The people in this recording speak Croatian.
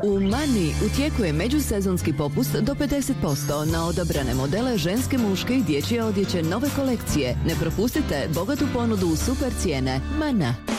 U Mani u tijeku je međusezonski popust do 50% na odabrane modele ženske, muške i dječje odjeće nove kolekcije. Ne propustite bogatu ponudu u super cijene. Mana.